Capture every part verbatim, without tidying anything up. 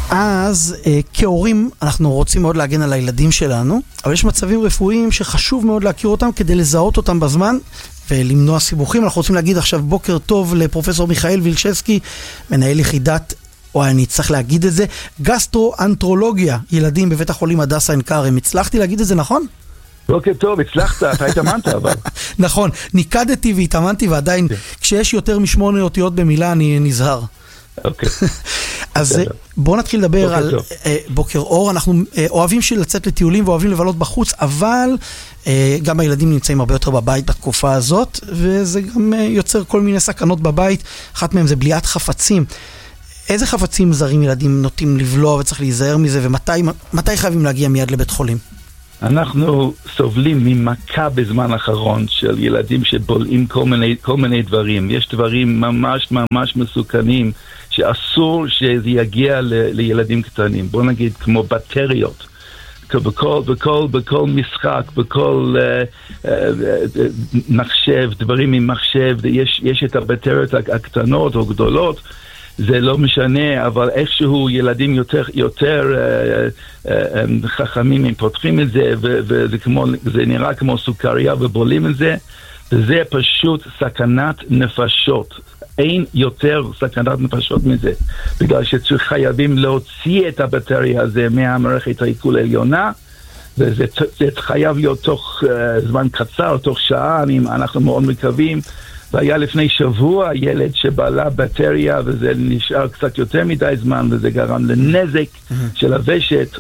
אז כהורים אנחנו רוצים מאוד להגן על הילדים שלנו, אבל יש מצבים רפואיים שחשוב מאוד להכיר אותם כדי לזהות אותם בזמן ולמנוע סיבוכים. אנחנו רוצים להגיד עכשיו בוקר טוב לפרופסור מיכאל וילשבסקי, מנהל יחידת, או אני צריך להגיד את זה, גסטרואנטרולוגיה ילדים בבית החולים הדסה עין כרם. הצלחתי להגיד את זה נכון? בוקר טוב, הצלחת, אתה התאמנת אבל. נכון, ניקדתי והתאמנתי, ועדיין כשיש יותר משמונה אותיות במילה אני נזהר. אוקיי. אז בואו נתחיל לדבר על בוקר אור. אנחנו אוהבים לצאת לטיולים ואוהבים לבלות בחוץ, אבל גם הילדים נמצאים הרבה יותר בבית בתקופה הזאת, וזה גם יוצר כל מיני סכנות בבית. אחת מהם זה בליעת חפצים. איזה חפצים זרים ילדים נוטים לבלוע וצריך להיזהר מזה, ומתי חייבים להגיע מיד לבית חולים? אנחנו סובלים ממכה בזמן האחרון של ילדים שבולעים כל מיני, כל מיני דברים. יש דברים ממש ממש מסוכנים שאסור שזה יגיע ל, לילדים קטנים. בוא נגיד כמו בטריות. בכל, בכל, בכל משחק, בכל uh, uh, uh, מחשב, דברים עם מחשב, יש, יש את הבטריות הקטנות או גדולות, זה לא משנה, אבל איכשהו ילדים יותר, יותר uh, uh, um, חכמים הם פותחים את זה, ו- וזה כמו, זה נראה כמו סוכריה ובולים את זה, וזה פשוט סכנת נפשות. אין יותר סכנת נפשות מזה, בגלל שחייבים להוציא את הבטריה הזה מהמערכת העיכול העליונה, וזה זה חייב להיות תוך uh, זמן קצר, תוך שעה, אני, אנחנו מאוד מקווים. והיה לפני שבוע ילד שבעלה בטריה, וזה נשאר קצת יותר מדי זמן, וזה גרם לנזק של הוושת,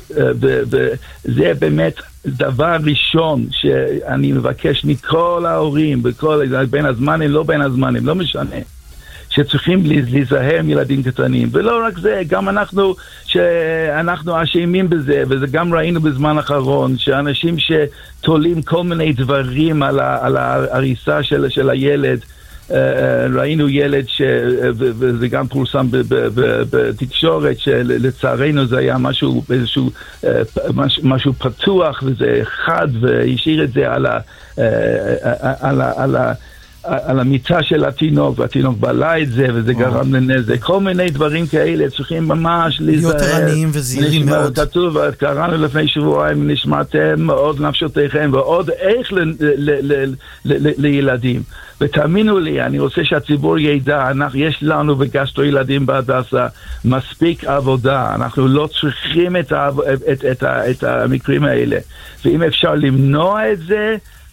וזה באמת דבר ראשון שאני מבקש מכל ההורים, בכל, בין הזמנים, לא בין הזמנים, לא משנה, שצריכים להיזהר מילדים קטנים. ולא רק זה, גם אנחנו, שאנחנו אשמים בזה, וזה גם ראינו בזמן האחרון, שאנשים שתולים כל מיני דברים על, ה, על ההריסה של, של הילד, ראינו ילד, ש... וזה גם פורסם בתקשורת, שלצערנו זה היה משהו, איזשהו, משהו פתוח, וזה חד, והשאיר את זה על ה... על ה... על ה... על המיטה של התינוק, והתינוק בלה את זה, וזה גרם לנזק. כל מיני דברים כאלה צריכים ממש להיזהר. להיות ערניים וזהירים מאוד. כתוב, קראנו לפני שבועיים, נשמעתם מאוד נפשותיכם, ועוד איך לילדים. ותאמינו לי, אני רוצה שהציבור ידע, יש לנו בגסטרו ילדים בהדסה מספיק עבודה, אנחנו לא צריכים את, את, את, את המקרים האלה. ואם אפשר למנוע את זה,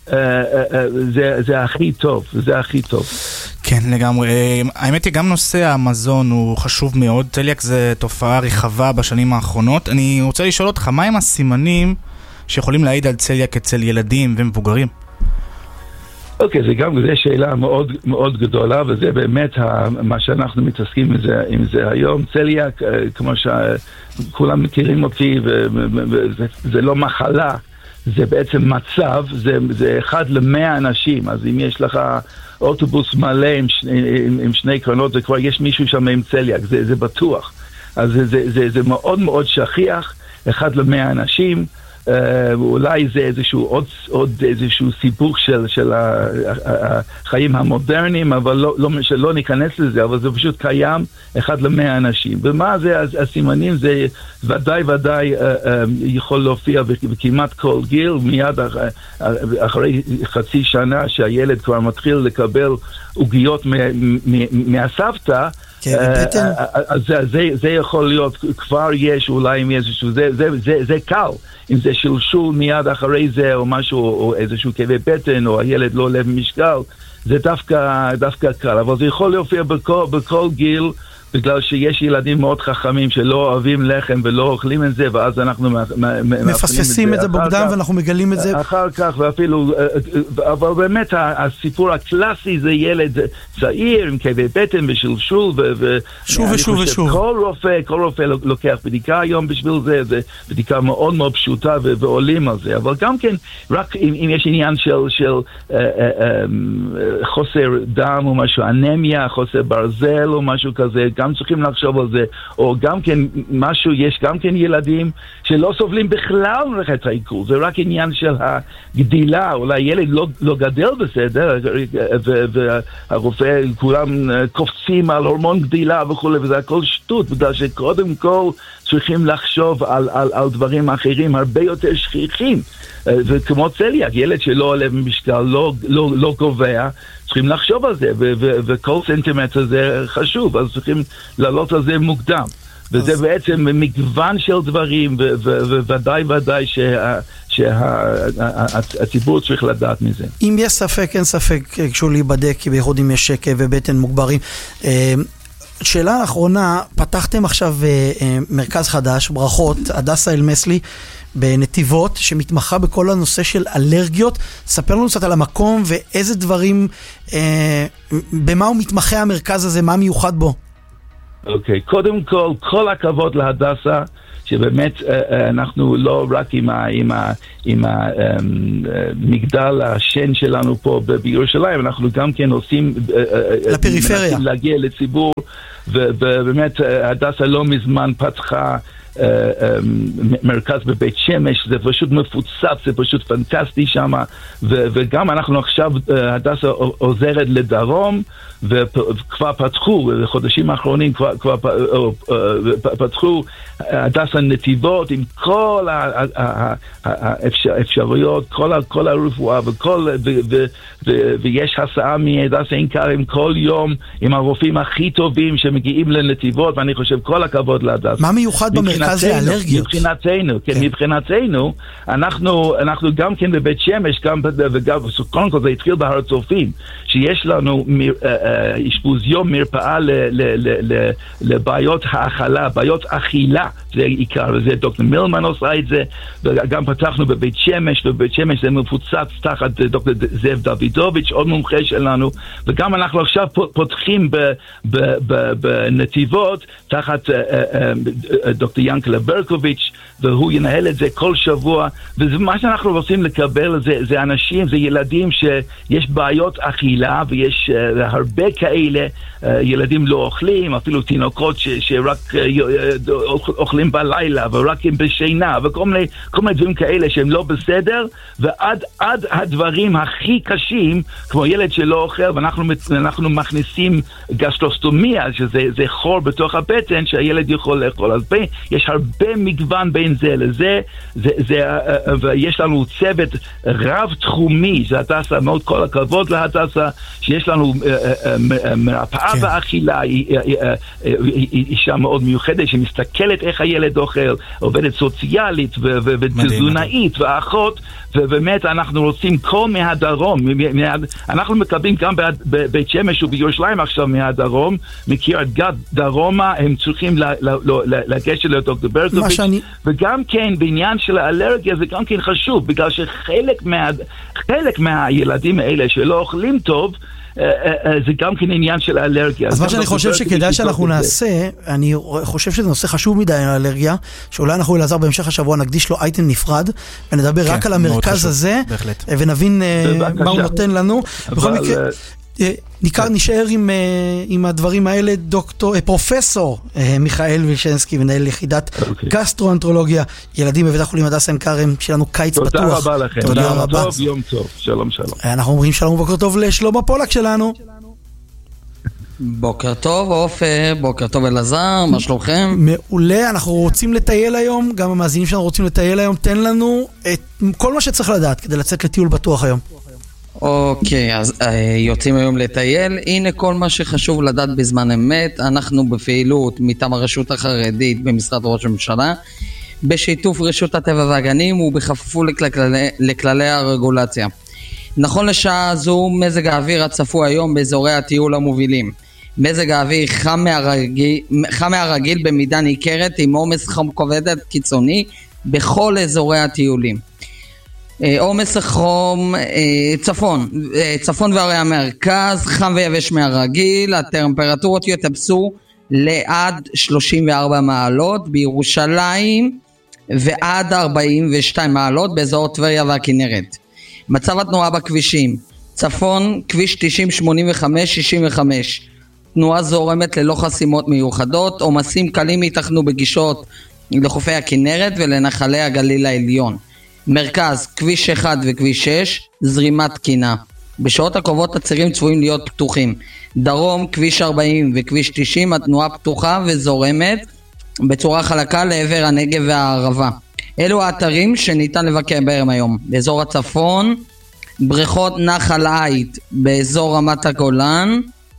זה, זה הכי טוב, זה הכי טוב. כן, לגמרי. האמת היא, גם נושא המזון הוא חשוב מאוד. צליאק זה תופעה רחבה בשנים האחרונות. אני רוצה לשאול אותך, מה הם הסימנים שיכולים להעיד על צליאק אצל ילדים ומבוגרים? אוקיי, זה גם, זה שאלה מאוד, מאוד גדולה, וזה באמת מה שאנחנו מתעסקים עם זה, עם זה היום. צליאק, כמו שכולם מכירים אותי, וזה לא מחלה, זה בעצם מצב, זה, זה אחד למאה אנשים. אז אם יש לך אוטובוס מלא עם, עם, עם שני קרנות, זה כבר יש מישהו שם עם צליאק, זה, זה בטוח. אז זה, זה, זה, זה מאוד מאוד שכיח, אחד למאה אנשים. ואולי זה איזשהו עוד, עוד איזשהו סיפור של, של החיים המודרניים, אבל לא, לא, שלא ניכנס לזה, אבל זה פשוט קיים אחד למאה אנשים. ומה זה הסימנים? זה ודאי ודאי יכול להופיע בכמעט כל גיל, מיד אחרי חצי שנה שהילד כבר מתחיל לקבל עוגיות מהסבתא, אז זה, זה יכול להיות, כבר יש אולי עם איזשהו, זה, זה, זה, זה קל. אם זה שלשול מיד אחרי זה, או משהו, או איזשהו כאבי בטן, או הילד לא עולה במשקל, זה דווקא, דווקא קל. אבל זה יכול להופיע בכל, בכל גיל, בגלל שיש ילדים מאוד חכמים שלא אוהבים לחם ולא אוכלים את זה, ואז אנחנו מפספסים את זה בקדם, ואנחנו מגלים את זה אחר כך, ואפילו, אבל באמת הסיפור הקלאסי זה ילד צעיר עם כאבי בטן ושלשול, שוב ושוב ושוב. כל רופא, כל רופא לוקח בדיקה היום בשביל זה, זה בדיקה מאוד מאוד פשוטה ועולים על זה, אבל גם כן, רק אם יש עניין של חוסר דם או משהו, אנמיה, חוסר ברזל או משהו כזה, גם גם צריכים לחשוב על זה, או גם כן משהו, יש גם כן ילדים שלא סובלים בכלל מחטא העיכול, זה רק עניין של הגדילה, אולי ילד לא, לא גדל בסדר, והרופא כולם קופצים על הורמון גדילה וכו', וזה הכל שטות, בגלל שקודם כל צריכים לחשוב על, על, על דברים אחרים הרבה יותר שכיחים, וכמו צליאק, ילד שלא עולה במשקל, לא, לא, לא קובע, צריכים לחשוב על זה, ו- ו- וכל סנטימטר זה חשוב, אז צריכים לעלות על זה מוקדם. וזה אז... בעצם מגוון של דברים, וודאי ודאי שהציבור צריך לדעת מזה. אם יש ספק, אין ספק, כשהוא להיבדק, כי בייחוד אם יש כאבי בטן מוגברים. שאלה האחרונה, פתחתם עכשיו מרכז חדש, ברכות, הדסה אל-מסלי, בנתיבות, שמתמחה בכל הנושא של אלרגיות. ספר לנו קצת על המקום ואיזה דברים, אה, במה הוא מתמחה המרכז הזה, מה מיוחד בו? אוקיי, okay. קודם כל, כל הכבוד להדסה, שבאמת אה, אנחנו לא רק עם, ה, עם, ה, עם המגדל השן שלנו פה בירושלים, אנחנו גם כן עושים... לפריפריה. להגיע לציבור, ובאמת הדסה לא מזמן פתחה מרכז בבית שמש, זה פשוט מפוצץ, זה פשוט פנטסטי שם, וגם אנחנו עכשיו, הדסה עוזרת לדרום, וכבר פתחו, בחודשים האחרונים כבר פתחו הדסה נתיבות עם כל האפשרויות, כל הרפואה, ויש הסעה מהדסה עין כרם כל יום עם הרופאים הכי טובים שמגיעים לנתיבות, ואני חושב כל הכבוד להדסה. מה מיוחד במרכז לאלרגיות? מבחינתנו, כן, מבחינתנו, אנחנו גם כן בבית שמש, וגם, קודם כל זה התחיל בהר הצופים, שיש לנו אשפוז יום מרפאה לבעיות האכלה, בעיות אכילה, זה עיקר, וזה דוקטור מילמן עושה את זה, וגם פתחנו בבית שמש, ובבית שמש זה מפוצץ תחת דוקטור זאב דוידוביץ', עוד מומחה שלנו, וגם אנחנו עכשיו פותחים בנתיבות תחת דוקטור ינקלה ברקוביץ', והוא ינהל את זה כל שבוע, ומה שאנחנו רוצים לקבל זה, זה אנשים, זה ילדים שיש בעיות אכילה, ויש uh, הרבה כאלה, uh, ילדים לא אוכלים, אפילו תינוקות ש, שרק uh, אוכלים בלילה, ורק הם בשינה, וכל מיני, כל מיני דברים כאלה שהם לא בסדר, ועד עד הדברים הכי קשים, כמו ילד שלא אוכל, ואנחנו אנחנו מכניסים גסטרוסטומיה, שזה זה חור בתוך הבטן, שהילד יכול לאכול. אז בין, יש הרבה מגוון בין זה לזה, זה, זה, uh, ויש לנו צוות רב תחומי, שהדסה, מאוד כל הכבוד להדסה, שיש לנו מרפאה באכילה, היא אישה מאוד מיוחדת שמסתכלת איך הילד אוכל, עובדת סוציאלית ותזונאית ואחות, ובאמת אנחנו רוצים כל מהדרום, אנחנו מקבלים גם בבית שמש ובירושלים עכשיו מהדרום, מקריית גת דרומה, הם צריכים לגשת לדוקטור ברקוביץ', וגם כן בעניין של האלרגיה זה גם כן חשוב, בגלל שחלק מהילדים האלה שלא אוכלים טוב, זה גם כן עניין של האלרגיה. אז מה שאני חושב שכדאי שאנחנו נעשה, אני חושב שזה נושא חשוב מדי האלרגיה, שאולי אנחנו אלעזר בהמשך השבוע נקדיש לו אייטם נפרד, ונדבר רק על המרכז הזה, ונבין מה הוא נותן לנו. בכל מקרה, נשאר עם הדברים האלה. דוקטור, פרופסור מיכאל וישנסקי, מנהל יחידת גסטרואנטרולוגיה, ילדים בבית החולים הדסה עין כרם, שיהיה לנו קיץ בטוח. תודה רבה לכם. תודה רבה. יום טוב, שלום שלום. אנחנו אומרים שלום ובוקר טוב לשלמה פולק שלנו. בוקר טוב עופר, בוקר טוב אלעזר, מה שלומכם? מעולה, אנחנו רוצים לטייל היום, גם המאזינים שלנו רוצים לטייל היום, תן לנו את כל מה שצריך לדעת כדי לצאת לטיול בטוח היום. אוקיי, אז יוצאים היום לטייל. הנה כל מה שחשוב לדעת בזמן אמת. אנחנו בפעילות מטעם הרשות החרדית במשרד ראש הממשלה, בשיתוף רשות הטבע והגנים ובכפוף לכללי, לכללי הרגולציה. נכון לשעה זו, מזג האוויר הצפוי היום באזורי הטיול המובילים. מזג האוויר חם מהרגיל, חם מהרגיל במידה ניכרת, עם עומס חום כבד קיצוני בכל אזורי הטיולים. עומס החום צפון, צפון וערי המרכז, חם ויבש מהרגיל, הטמפרטורות יטפסו לעד שלושים וארבע מעלות, בירושלים ועד ארבעים ושתיים מעלות באזור טבריה והכנרת. מצב התנועה בכבישים: צפון כביש תשעים שמונים וחמש שישים וחמש תנועה זורמת ללא חסימות מיוחדות, עומסים קלים ייתכנו בגישות לחופי הכנרת ולנחלי הגליל העליון. מרכז, כביש אחד וכביש שש, זרימה תקינה. בשעות הקרובות הצירים צפויים להיות פתוחים. דרום, כביש ארבעים וכביש תשעים, התנועה פתוחה וזורמת בצורה חלקה לעבר הנגב והערבה. אלו האתרים שניתן לבקר בהם היום. באזור הצפון, בריכות נחל עית באזור רמת הגולן,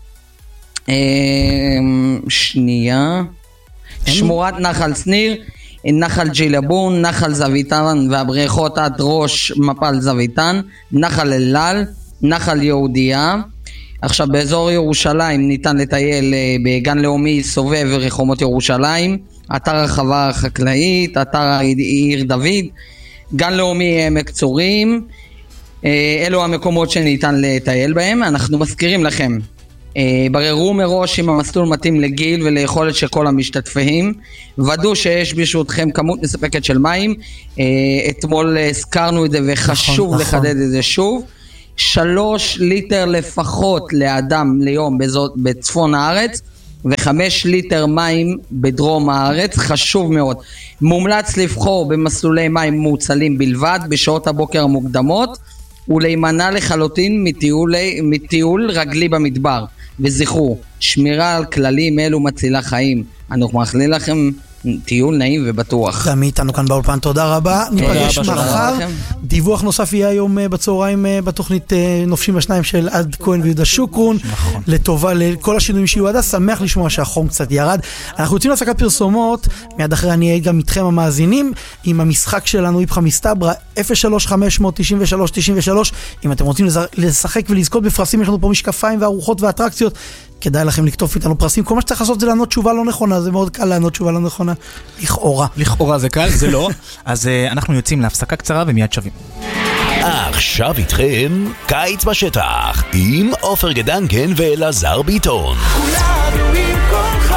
שנייה, שמורת נחל שניר, נחל ג'ילבון, נחל זוויתן והבריכות עד ראש מפל זוויתן, נחל אלל, נחל יהודיה. עכשיו באזור ירושלים ניתן לטייל בגן לאומי סובב רחומות ירושלים, אתר החווה החקלאית, אתר עיר דוד, גן לאומי עמק צורים. אלו המקומות שניתן לטייל בהם. אנחנו מזכירים לכם, בררו מראש אם המסלול מתאים לגיל וליכולת של כל המשתתפים, ודאו שיש ברשותכם כמות מספקת של מים. אתמול הזכרנו את זה וחשוב נכון, לחדד נכון. את זה שוב. שלוש ליטר לפחות לאדם ליום בזאת, בצפון הארץ, וחמש ליטר מים בדרום הארץ, חשוב מאוד. מומלץ לבחור במסלולי מים מוצלים בלבד בשעות הבוקר המוקדמות, ולהימנע לחלוטין מטיול, מטיול רגלי במדבר. וזכרו, שמירה על כללים אלו מצילה חיים. אנחנו מאחלים לכם טיול נעים ובטוח. גם איתנו כאן באולפן, תודה רבה. ניפגש מחר. דיווח נוסף יהיה היום בצהריים בתוכנית נופשים השניים של עד כהן ויהודה שוקרון. לטובה לכל השינויים שיהיו עדה. שמח לשמוע שהחום קצת ירד. אנחנו יוצאים להפסקת פרסומות. מיד אחרי אני אהיה גם איתכם המאזינים עם המשחק שלנו איפכא מסתברא אפס שלוש חמש תשע שלוש תשע שלוש. אם אתם רוצים לשחק ולזכות בפרסים, יש לנו פה משקפיים וארוחות ואטרקציות. כדאי לכם לכתוב איתנו פרסים. כל מה שצריך לעשות זה לענות תשובה לא נכונה. זה מאוד קל לענות תשובה לא נכונה. לכאורה. לכאורה זה קל, זה לא. אז אנחנו יוצאים להפסקה קצרה ומיד שווים. עכשיו איתכם קיץ בשטח עם עופר גדנקן ואלעזר ביטון. כולנו עם כולך.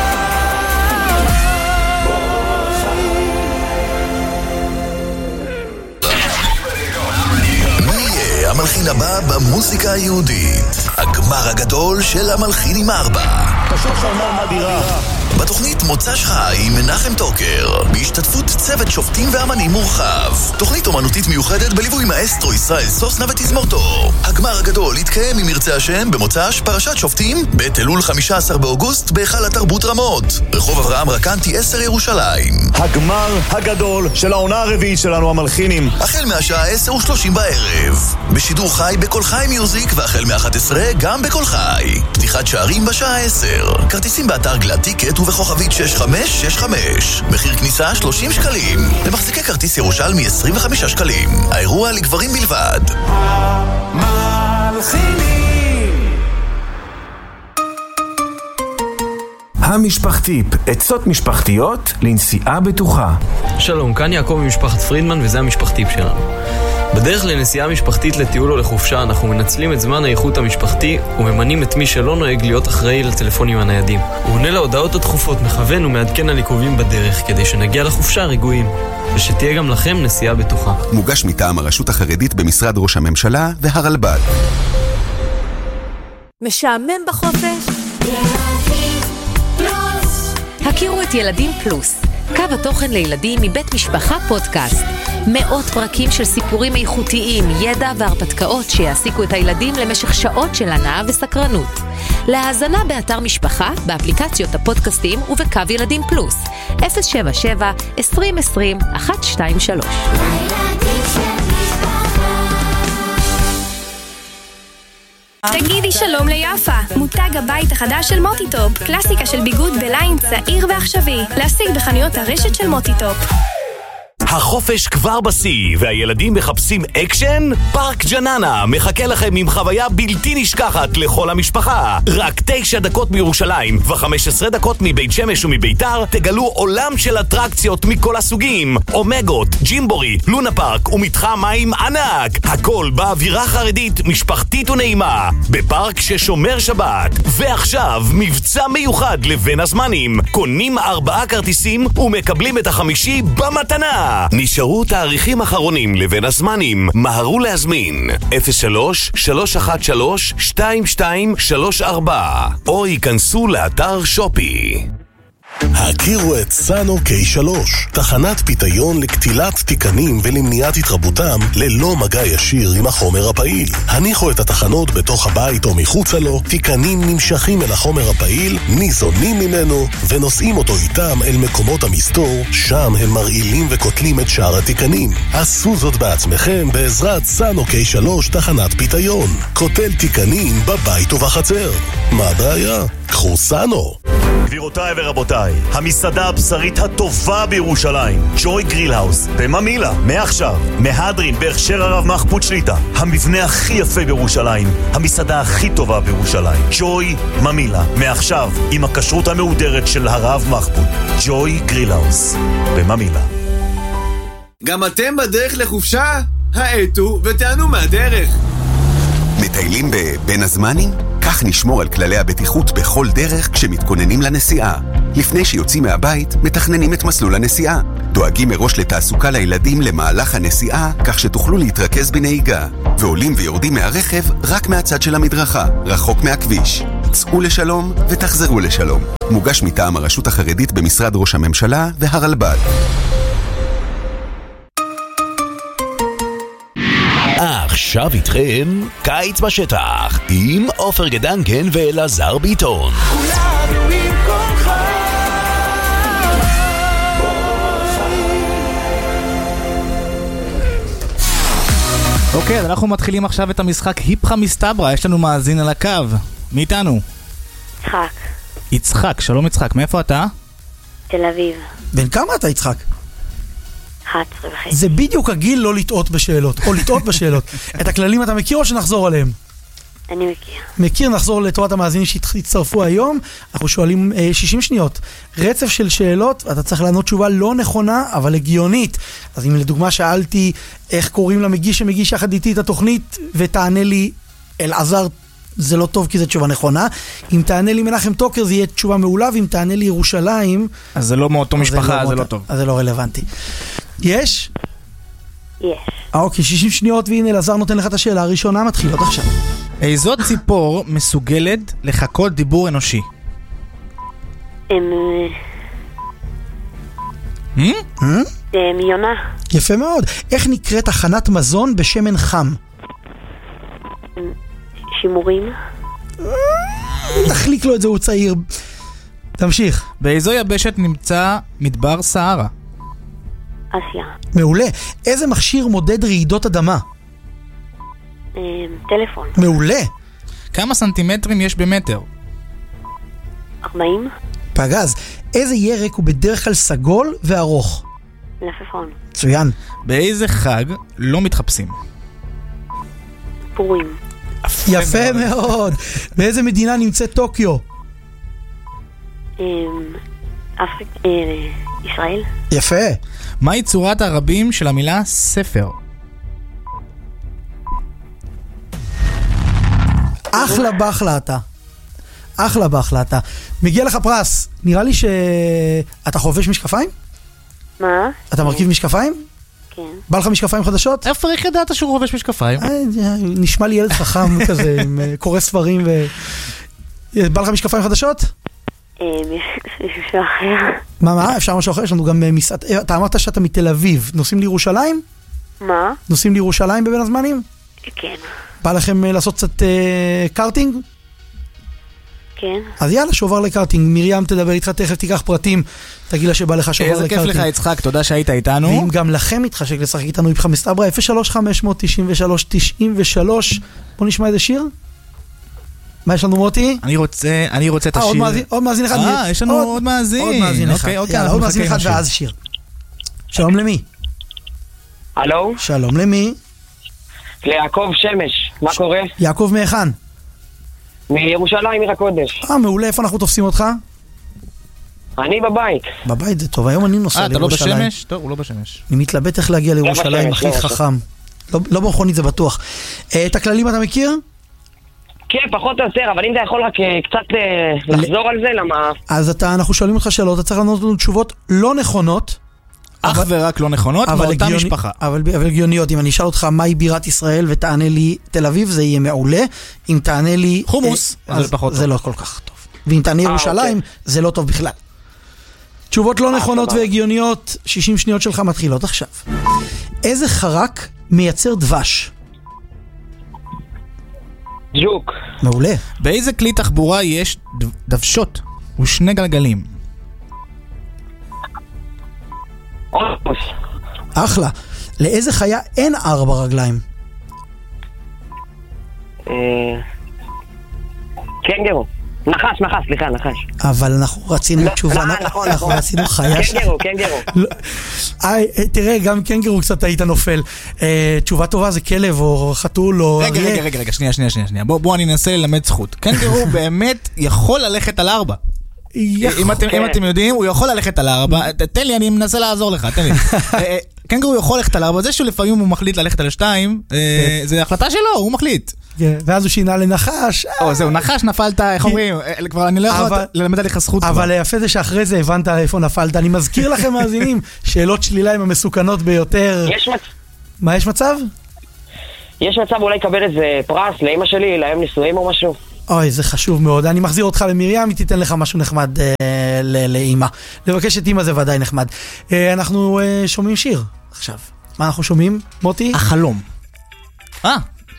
המלחין הבא במוזיקה היהודית, הגמר הגדול של המלחינים ארבע. פשוט חלמה מדירה. בתוכנית מוצ"ש חי עם מנחם טוקר, בהשתתפות צוות שופטים ואמנים מורחב. תוכנית אומנותית מיוחדת בליווי מאסטרו ישראל סוסנה ותזמורתו. הגמר הגדול יתקיים אם ירצה השם במוצ"ש פרשת שופטים בתלול חמישה עשר באוגוסט בהיכל התרבות רמות, רחוב אברהם רקנטי עשר ירושלים. הגמר הגדול של העונה הרביעית שלנו המלחינים, החל מהשעה עשר ושלושים בערב, בשידור חי בכל חי מיוזיק, והחל מ-אחת עשרה גם בכל חי. פתיחת שערים בשעה עשר. כרטיסים באתר גלד טיקט ובכוכבית שש חמש שש חמש. מחיר כניסה שלושים שקלים. למחזיקי כרטיס ירושלמי עשרים וחמישה שקלים. האירוע לגברים בלבד. המלחינים. המשפחתיפ, עצות משפחתיות לנסיעה בטוחה. שלום, כאן יעקב ממשפחת פרידמן וזה המשפחתיפ שלנו. בדרך לנסיעה משפחתית לטיול או לחופשה אנחנו מנצלים את זמן האיכות המשפחתי וממנים את מי שלא נוהג להיות אחראי לטלפונים הניידים. הוא עונה להודעות הדחופות, מכוון ומעדכן על עיכובים בדרך כדי שנגיע לחופשה רגועים ושתהיה גם לכם נסיעה בטוחה. מוגש מטעם הרשות החרדית במשרד ראש הממשלה והרלב"ד. משעמם בחופש? הכירו את ילדים פלוס, קו התוכן לילדים מבית משפחה פודקאסט. מאות פרקים של סיפורים איכותיים, ידע והרפתקאות שיעסיקו את הילדים למשך שעות של הנאה וסקרנות. להאזנה באתר משפחה, באפליקציות הפודקאסטים ובקו ילדים פלוס. אפס שבע שבע עשרים עשרים אחת שתיים שלוש. תגידי שלום ליפה, מותג הבית החדש של מוטיטופ, קלאסיקה של ביגוד בליין צעיר ועכשווי, להשיג בחנויות הרשת של מוטיטופ. החופש כבר בסי, והילדים מחפשים אקשן? פארק ג'ננה מחכה לכם עם חוויה בלתי נשכחת לכל המשפחה. רק תשע דקות מירושלים ו-חמש עשרה דקות מבית שמש ומביתר תגלו עולם של אטרקציות מכל הסוגים. אומגות, ג'ימבורי, לונה פארק ומתחם מים ענק. הכל באווירה חרדית, משפחתית ונעימה. בפארק ששומר שבת. ועכשיו מבצע מיוחד לבין הזמנים. קונים ארבעה כרטיסים ומקבלים את החמישי במתנה. שנה. נשארו תאריכים אחרונים לבין הזמנים. מהרו להזמין אפס שלוש שלוש אחת שלוש שתיים שתיים שלוש ארבע או ייכנסו לאתר שופי. הכירו את סאנו קיי שלוש, תחנת פיתיון לקטילת תיקנים ולמניעת התרבותם ללא מגע ישיר עם החומר הפעיל. הניחו את התחנות בתוך הבית או מחוצה לו, תיקנים נמשכים אל החומר הפעיל, ניזונים ממנו ונושאים אותו איתם אל מקומות המסתור, שם הם מרעילים וקוטלים את שאר התיקנים. עשו זאת בעצמכם בעזרת סאנו קיי שלוש תחנת פיתיון. קוטל תיקנים בבית ובחצר. מה הבעיה? קחו סאנו. גבירותיי ורבותיי, המסעדה הבשרית הטובה בירושלים, ג'וי גריל האוס, בממילה, מעכשיו, מהדרין בהכשר הרב מחפוד שליטה, המבנה הכי יפה בירושלים, המסעדה הכי טובה בירושלים, ג'וי ממילה, מעכשיו, עם הכשרות המהודרת של הרב מחפוד, ג'וי גריל האוס, בממילה. גם אתם בדרך לחופשה? האטו ותענו מהדרך. מטיילים בבין הזמנים? כך נשמור על כללי הבטיחות בכל דרך כשמתכוננים לנסיעה. לפני שיוצאים מהבית, מתכננים את מסלול הנסיעה. דואגים מראש לתעסוקה לילדים למהלך הנסיעה, כך שתוכלו להתרכז בנהיגה. ועולים ויורדים מהרכב רק מהצד של המדרכה, רחוק מהכביש. צאו לשלום ותחזרו לשלום. מוגש מטעם הרשות החרדית במשרד ראש הממשלה והרלב"ד. עכשיו איתכם קיץ בשטח עם עופר גדנקן ואלעזר ביטון. כולנו עם כולך. אוקיי, אז אנחנו מתחילים עכשיו את המשחק היפכה מסתברא. יש לנו מאזין על הקו. מי איתנו? יצחק. יצחק, שלום יצחק. מאיפה אתה? תל אביב. בן כמה אתה יצחק? אחת עשרה וחצי. זה בדיוק הגיל לא לטעות בשאלות, או לטעות בשאלות. את הכללים אתה מכיר או שנחזור עליהם? אני מכיר. מכיר, נחזור לטובת המאזינים שהצטרפו היום. אנחנו שואלים אה, שישים שניות. רצף של שאלות, אתה צריך לענות תשובה לא נכונה, אבל הגיונית. אז אם לדוגמה שאלתי איך קוראים למגיש שמגיש יחד איתי את התוכנית, ותענה לי אלעזר, זה לא טוב כי זו תשובה נכונה. אם תענה לי מנחם טוקר זה יהיה תשובה מעולה, ואם תענה לי ירושלים, אז זה לא מאותו משפחה, זה לא טוב. אז זה לא רלוונטי. יש? יש. אה, אוקיי, שישים שניות, והנה אלעזר נותן לך את השאלה הראשונה, מתחילות עכשיו. איזו ציפור מסוגלת לחכות דיבור אנושי? הם... מיונה. יפה מאוד. איך נקראת תחנת מזון בשמן חם? שימורים. תחליק לו את זה, הוא צעיר. תמשיך. באיזו יבשת נמצא מדבר סהרה? אסיה. מעולה. איזה מכשיר מודד רעידות אדמה? טלפון. מעולה. כמה סנטימטרים יש במטר? ארבעים. פגז. איזה ירק הוא בדרך כלל סגול וארוך? לפפון. מצוין. באיזה חג לא מתחפשים? פורים. יפה מאוד. באיזה מדינה נמצאת טוקיו? אפריקה, ישראל. יפה. מהי צורת הרבים של המילה ספר? אחלה בחלה אתה. אחלה בחלה אתה. מגיע לך פרס. נראה לי שאתה חובש משקפיים? מה? אתה מרכיב משקפיים? כן. בא לך משקפיים חדשות? איפה איך ידעת שהוא חובש משקפיים? נשמע לי ילד חכם כזה, עם קורא ספרים ו... בא לך משקפיים חדשות? משהו אחר. מה, מה? אפשר משהו אחר? יש לנו גם מסעד... אתה אמרת שאתה מתל אביב. נוסעים לירושלים? מה? נוסעים לירושלים בבין הזמנים? כן. בא לכם לעשות קצת קארטינג? כן. אז יאללה, שובר לקארטינג. מרים תדבר איתך תכף, תיקח פרטים, תגיד לה שבא לך שובר לקארטינג. איזה כיף לך יצחק, תודה שהיית איתנו. ואם גם לכם מתחשק לשחק איתנו היפכה מסתברא, אפס שלוש חמש תשע שלוש תשע שלוש. בוא נשמע איזה שיר. מה יש לנו מוטי? אני רוצה, אני רוצה את השיר. עוד מאזין אחד. אה, יש לנו עוד מאזין. עוד מאזין אחד. עוד מאזין אחד ואז שיר. שלום למי? הלו? שלום למי? ליעקב שמש, מה קורה? יעקב מאחן? מירושלים, עיר הקודש. אה, מעולה, איפה אנחנו תופסים אותך? אני בבית. בבית זה טוב, היום אני נוסע לירושלים. אה, אתה לא בשמש? טוב, הוא לא בשמש. אני מתלבט איך להגיע לירושלים, הכי חכם. לא במכונית זה בטוח. את הכללים אתה מכיר? כן, פחות או יותר, אבל אם אתה יכול רק קצת לחזור על זה, למה... אז אנחנו שואלים אותך שאלות, אתה צריך לענות לנו תשובות לא נכונות, אך ורק לא נכונות, מאותה משפחה. אבל הגיוניות, אם אני אשאל אותך מהי בירת ישראל ותענה לי תל אביב, זה יהיה מעולה. אם תענה לי... חומוס, זה לא כל כך טוב. ואם תענה ירושלים, זה לא טוב בכלל. תשובות לא נכונות והגיוניות, שישים שניות שלך מתחילות עכשיו. איזה חרק מייצר דבש? ג'וק. מעולה. באיזה כלי תחבורה יש דוושות ושני גלגלים? אוטובוס. אחלה. לאיזה חיה אין ארבע רגליים? קנגרו. נחש, נחש, סליחה, נחש. אבל אנחנו רצינו תשובה, אנחנו רצינו חיה... קנגרו, קנגרו. תראה, גם קנגרו קצת היית נופל. תשובה טובה זה כלב או חתול או... רגע, רגע, רגע, רגע, שנייה, שנייה, שנייה. בואו אני אנסה ללמד זכות. קנגרו באמת יכול ללכת על ארבע. אם אתם יודעים, הוא יכול ללכת על ארבע. תן לי, אני מנסה לעזור לך, תן לי. קנגרו יכול ללכת על ארבע, זה שלפעמים הוא מחליט ללכת על שתיים, זה החלטה שלו, הוא מחליט. ואז הוא שינה לנחש. או, זהו, נחש נפלת, איך אומרים? כבר אני לא יכול ללמד עליך זכות. אבל יפה זה שאחרי זה הבנת איפה נפלת. אני מזכיר לכם מאזינים, שאלות שלילה הם המסוכנות ביותר. יש מצב. מה יש מצב? יש מצב אולי לקבל איזה פרס לאמא שלי, להם נישואים או משהו. אוי, זה חשוב מאוד. אני מחזיר אותך למרים, היא תיתן לך משהו נחמד לאמא. לבקש את אמא זה ודאי נחמד. אנחנו שומעים שיר עכשיו. מה אנחנו שומעים, מוטי? החלום. אה.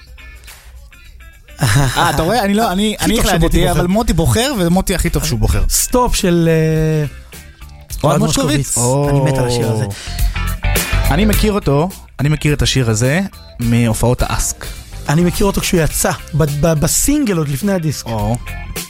אה, אתה רואה? אני לא, אני החלטתי, אבל מוטי בוחר, ומוטי הכי טוב שהוא בוחר. סטופ של... אוהד מושקוביץ. אני מת על השיר הזה. אני מכיר אותו, אני מכיר את השיר הזה מהופעות האסק. אני מכיר אותו כשהוא יצא, בסינגל עוד לפני הדיסק.